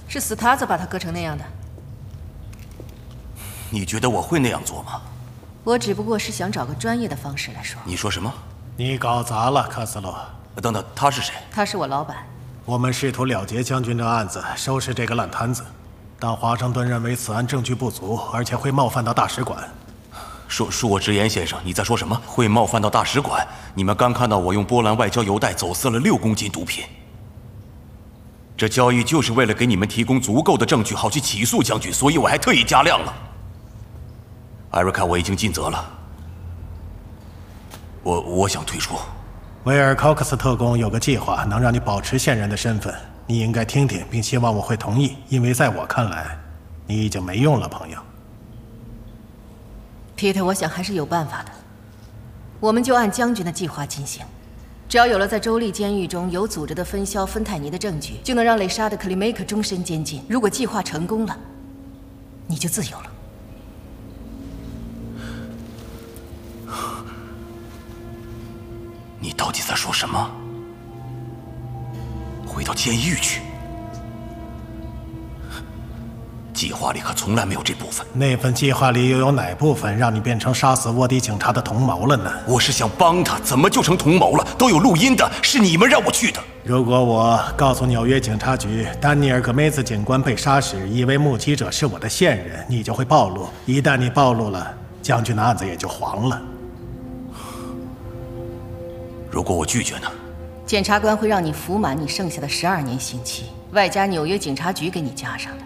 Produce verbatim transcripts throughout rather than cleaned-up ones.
是斯塔子把他割成那样的。 你觉得我会那样做吗？ 我只不过是想找个专业的方式来说。 你说什么？ 你搞砸了，科斯洛。 等等，他是谁？ 他是我老板。 我们试图了结将军的案子，收拾这个烂摊子。但华盛顿认为此案证据不足，而且会冒犯到大使馆。 恕恕我直言，先生，你在说什么？会冒犯到大使馆？你们刚看到我用波兰外交邮袋走私了六公斤毒品。这交易就是为了给你们提供足够的证据，好去起诉将军，所以我还特意加量了。艾瑞卡，我已经尽责了。我我想退出。 威尔·考克斯特工有个计划，能让你保持现任的身份。你应该听听，并希望我会同意，因为在我看来，你已经没用了，朋友。 皮特，我想还是有办法的。我们就按将军的计划进行。只要有了在州立监狱中有组织的分销芬太尼的证据，就能让蕾莎的克里梅克终身监禁。如果计划成功了，你就自由了。 你到底在说什么？回到监狱去？计划里可从来没有这部分。 那份计划里又有哪部分让你变成杀死卧底警察的同谋了呢？ 我是想帮他，怎么就成同谋了？都有录音的，是你们让我去的。 如果我告诉纽约警察局，丹尼尔·戈梅兹警官被杀时，以为目击者是我的现任，你就会暴露。一旦你暴露了，将军的案子也就黄了。 如果我拒绝呢？ 检察官会让你服满你剩下的十二年刑期，外加纽约警察局给你加上的。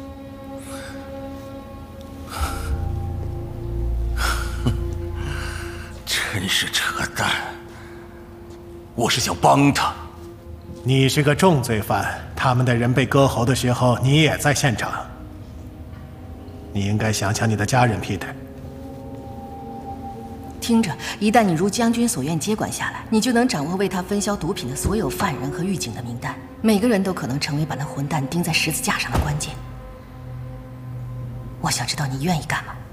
真是扯淡！我是想帮他。 你是个重罪犯，他们的人被割喉的时候，你也在现场。你应该想想你的家人，皮特。 听着，一旦你如将军所愿接管下来，你就能掌握为他分销毒品的所有犯人和狱警的名单，每个人都可能成为把那混蛋钉在十字架上的关键。我想知道你愿意干吗？